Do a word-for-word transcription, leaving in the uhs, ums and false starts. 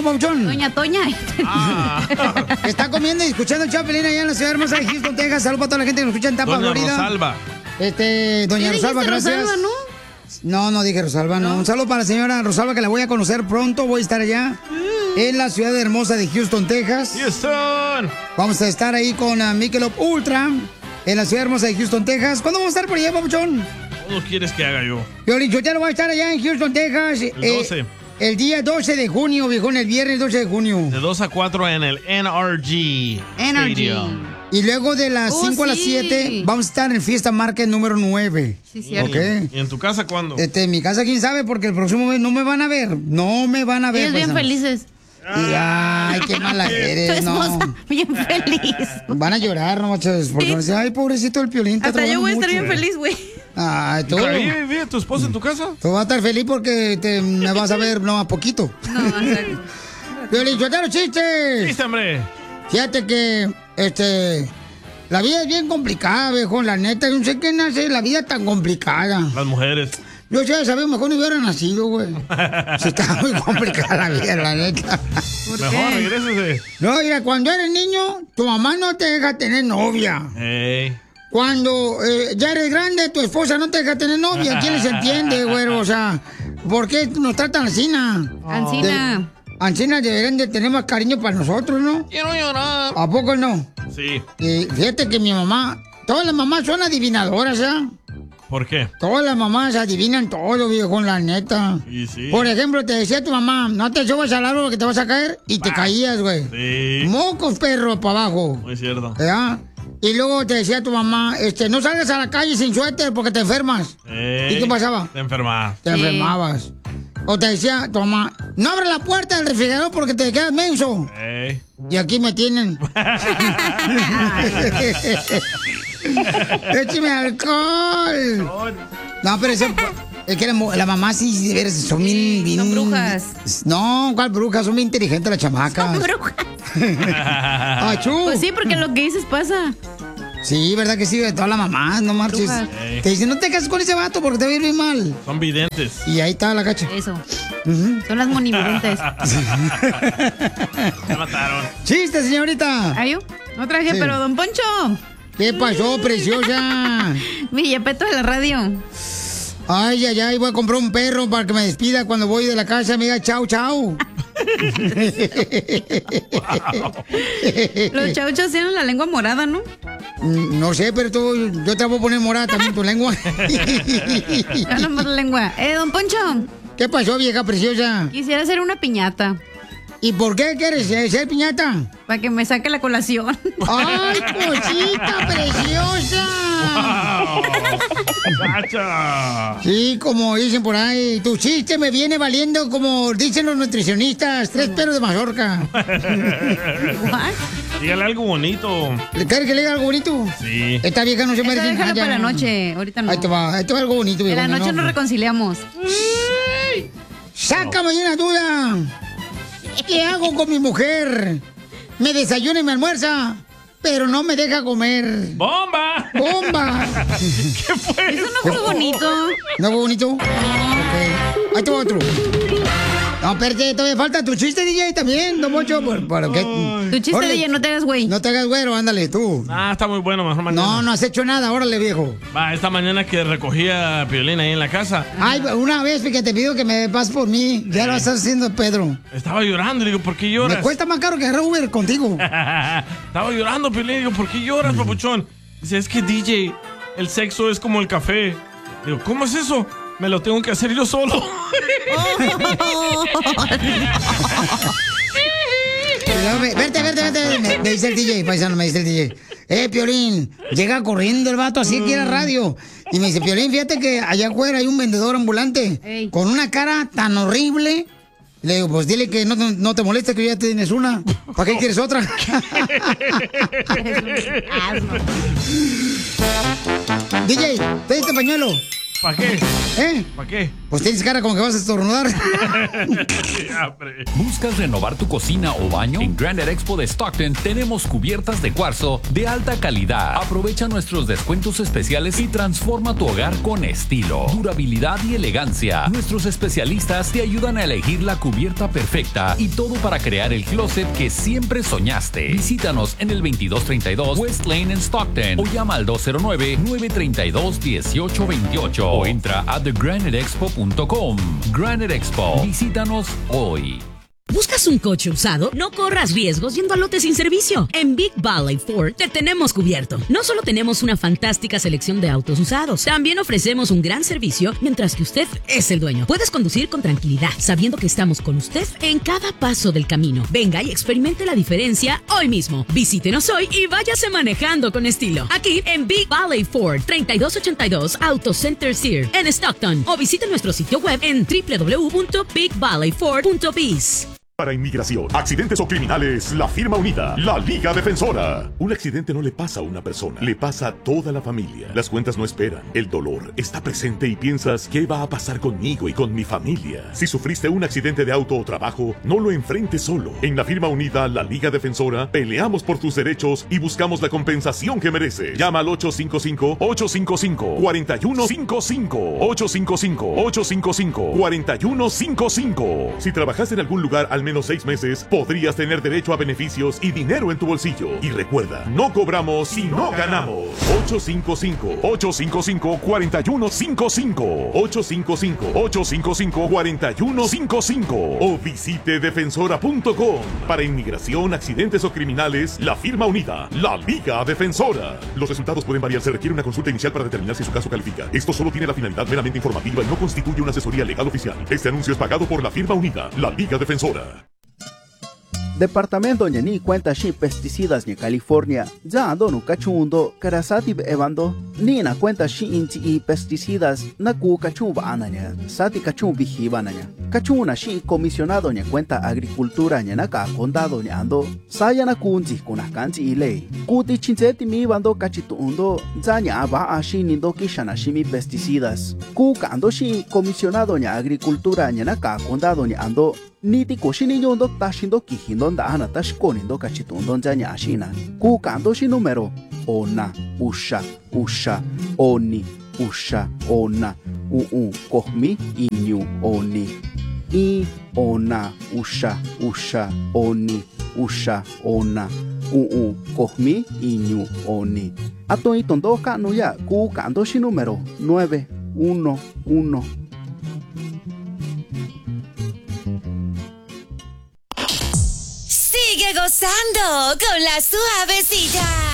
Pauchón? Doña Toña. Ah. Está comiendo y escuchando el Chapelín allá en la ciudad hermosa de Houston, Texas. Saludos para toda la gente que nos escucha en Tampa, Doña Florida. Rosalba. Este, doña Rosalba, gracias. Rosalba, ¿no? No, no dije Rosalba, no. Un saludo para la señora Rosalba, que la voy a conocer pronto. Voy a estar allá en la ciudad hermosa de Houston, Texas. Houston. Vamos a estar ahí con uh, Michelob Ultra en la ciudad hermosa de Houston, Texas. ¿Cuándo vamos a estar por allá, papuchón? ¿Cómo quieres que haga yo? Yo, yo ya lo voy a estar allá en Houston, Texas. El doce. Eh, el día doce de junio, viejón, el viernes doce de junio. De dos a cuatro en el N R G N R G. Stadium. Y luego de las Oh, cinco a las sí. siete vamos a estar en Fiesta Market número nueve. Sí, cierto. Ok. ¿Y en tu casa cuándo? Este, en mi casa, quién sabe, porque el próximo mes no me van a ver. No me van a ver. Ellos bien paisanos. felices. Y, ay, qué mala Tu eres, esposa no. bien feliz. Van a llorar, no, machos, porque Sí. van a decir, ay, pobrecito el Piolín. está Hasta yo voy a estar trabajando bien mucho". feliz, güey. Ay, tú. ¿Vive, vive tu esposa en tu casa? Tú vas a estar feliz porque te, me vas a ver no a poquito. No, exacto. Piolín, suéltalo chistes. ¡Listo, hombre! Fíjate que, este, la vida es bien complicada, viejo, la neta. Yo no sé qué nace la vida tan complicada. Las mujeres. Yo ya sabía, mejor no hubiera nacido, güey. Se está muy complicada la vida, la neta. ¿Por Mejor qué? regrésese. No, mira, cuando eres niño, tu mamá no te deja tener novia. Ey. Cuando eh, ya eres grande, tu esposa no te deja tener novia. ¿Quién les entiende, güey? O sea, ¿por qué nos tratan así? Ancina. Ancinas deberían de tener más cariño para nosotros, ¿no? Quiero llorar. ¿A poco no? Sí. Y fíjate que mi mamá, todas las mamás son adivinadoras, ¿eh? ¿Por qué? Todas las mamás adivinan todo, viejo, la neta. Sí, sí. Por ejemplo, te decía tu mamá, no te subas al árbol que te vas a caer y te caías, güey. Sí. Mocos, perro, para abajo. Muy cierto. ¿Verdad? Y luego te decía tu mamá, este, no salgas a la calle sin suéter porque te enfermas. Ey. ¿Y qué pasaba? Te enfermas. Te Sí. enfermabas. O te decía tu mamá, no abras la puerta del refrigerador porque te quedas menso. Ey. Y aquí me tienen. ¡Écheme alcohol! No, pero eso, es que la, mu- la mamá sí, de veras, son bien, bien... son brujas. No, ¿cuál brujas? Son bien inteligentes las chamacas. Son brujas. ¡Achú! Pues sí, porque lo que dices pasa. Sí, ¿verdad que sí? De todas las mamás, no marches. Brujas. Ey. Te dicen, no te cases con ese vato porque te va a ir bien mal. Son videntes. Y ahí está la cacha. Eso. Ujú. Son las monividentes. Me mataron. ¡Chiste, señorita! ¿Ah, yo? No traje, Sí. pero don Poncho. ¿Qué pasó, preciosa? Mi yepeto de la radio. Ay, ay, ay, voy a comprar un perro para que me despida cuando voy de la casa. Me diga chau, chau. Los chauchos tienen la lengua morada, ¿no? No sé, pero tú, yo te voy a poner morada también tu lengua. Ya nomás la lengua. Eh, don Poncho, ¿Qué pasó, vieja preciosa? quisiera hacer una piñata ¿Y por qué quieres eh, ser piñata? para que me saque la colación. ¡Ay, cosita preciosa! ¡Cacha! Sí, como dicen por ahí, tu chiste me viene valiendo como dicen los nutricionistas, tres pelos de mazorca. What? Dígale algo bonito. ¿Le quieres que le diga algo bonito? Sí. Esta vieja no se Eso merece déjalo nada. para la noche. Ahorita no. Ahí te va, ahí te va algo bonito, En vieja. la noche nos reconciliamos. Sácame de una duda. ¿Qué hago con mi mujer? Me desayuna y me almuerza, pero no me deja comer. ¡Bomba! ¡Bomba! ¿Qué fue? Eso no fue bonito. ¿No fue bonito? Ok. Ahí te va otro. No, espérate, todavía falta tu chiste, D J, también, don Mocho. ¿Por, por qué? Tu chiste, Órale. D J, no te hagas güey. No te hagas güero, ándale, tú. Ah, está muy bueno, mejor mañana. No, no has hecho nada, órale, viejo. Va, esta mañana que recogía a Piolín ahí en la casa, Ay, una vez que te pido que me pases por mí, ya lo estás haciendo, Pedro. estaba llorando. Le digo, ¿por qué lloras? Me cuesta más caro que agarrar Uber contigo. Estaba llorando, Piolín. Digo, ¿por qué lloras, papuchón? Dice, es que D J, el sexo es como el café. Digo, ¿cómo es eso? Me lo tengo que hacer yo solo. No, me- Verte, verte, verte. Me, me dice el D J, paisano, me dice el D J. Eh, Piolín, llega corriendo el vato así que era radio. Y me dice, Piolín, fíjate que allá afuera hay un vendedor ambulante Ey. con una cara tan horrible. Le digo, pues dile que no, no, no te moleste que ya tienes una. ¿Para qué quieres otra? D J, ten este pañuelo. ¿Para qué? ¿Eh? ¿Para qué? Pues tienes cara como que vas a estornudar. ¿Buscas renovar tu cocina o baño? En Granite Expo de Stockton tenemos cubiertas de cuarzo de alta calidad. Aprovecha nuestros descuentos especiales y transforma tu hogar con estilo, durabilidad y elegancia. Nuestros especialistas te ayudan a elegir la cubierta perfecta y todo para crear el closet que siempre soñaste. Visítanos en el veintidós treinta y dos West Lane en Stockton o llama al dos cero nueve, nueve tres dos, uno ocho dos ocho o entra a the granite expo punto com. Granite Expo. Visítanos hoy. ¿Buscas un coche usado? No corras riesgos yendo a lote sin servicio. En Big Valley Ford te tenemos cubierto. No solo tenemos una fantástica selección de autos usados, también ofrecemos un gran servicio mientras que usted es el dueño. Puedes conducir con tranquilidad, sabiendo que estamos con usted en cada paso del camino. Venga y experimente la diferencia hoy mismo. Visítenos hoy y váyase manejando con estilo. Aquí en Big Valley Ford, treinta y dos ochenta y dos Auto Center Sear en Stockton. O visite nuestro sitio web en doble u doble u doble u punto big valley ford punto biz. Para inmigración, accidentes o criminales, la firma unida, la Liga Defensora. Un accidente no le pasa a una persona, le pasa a toda la familia. Las cuentas no esperan, el dolor está presente y piensas, ¿qué va a pasar conmigo y con mi familia? Si sufriste un accidente de auto o trabajo, no lo enfrentes solo. En la firma unida, la Liga Defensora, peleamos por tus derechos y buscamos la compensación que mereces. Llama al ocho cinco cinco, ocho cinco cinco, cuatro uno cinco cinco, ocho cinco cinco, ocho cinco cinco, cuatro uno cinco cinco. Si trabajaste en algún lugar al menos seis meses, podrías tener derecho a beneficios y dinero en tu bolsillo. Y recuerda, no cobramos si no ganamos. ocho cinco cinco, ocho cinco cinco, cuatro uno cinco cinco, ocho cinco cinco, ocho cinco cinco, cuatro uno cinco cinco o visite defensora punto com. Para inmigración, accidentes o criminales, la firma unida, la Liga Defensora. Los resultados pueden variar, se requiere una consulta inicial para determinar si su caso califica. Esto solo tiene la finalidad meramente informativa y no constituye una asesoría legal oficial. Este anuncio es pagado por la firma unida, la Liga Defensora. Departamento ñani cuenta shi pesticidas ni California. Ya ando no cachundo, karasati evando. Ni na cuenta shi inti y pesticidas na ku cachuba ananya. Sati cachun vigibananya. Cachuna shi comisionado ni cuenta agricultura ni na ka condado ni ando. Saya na kunzi kuna kanti ile. Kuti chinzeti mi bando cachitundo. Zanya ba a shi nindo kishana shi mi pesticidas. Ku kando shi comisionado ni agricultura ni na ka condado ni ando. Niti koshini yondo tashindo kihindo nda ana tashkonindo kachitundo nzanya ashina. Kukando shi número ona, usha, usha, oni, usha, ona, uu, kohmi, inyu, oni. I, ona, usha, usha, oni, usha, ona, uu, kohmi, inyu, oni. Ato itondo kano ya, kukando shi número nueve uno uno. Sigue gozando con la suavecita.